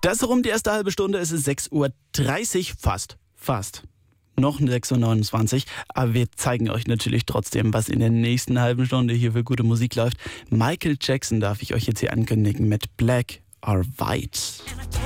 Das ist rum die erste halbe Stunde. Es ist 6:30 Uhr. Fast. Noch 6:29 Uhr. Aber wir zeigen euch natürlich trotzdem, was in der nächsten halben Stunde hier für gute Musik läuft. Michael Jackson darf ich euch jetzt hier ankündigen mit Black or White.